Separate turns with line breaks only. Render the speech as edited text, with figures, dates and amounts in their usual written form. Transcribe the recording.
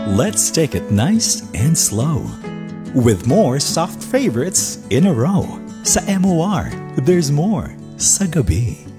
Let's take it nice and slow. With more soft favorites in a row. Sa MOR, there's more sa gabi.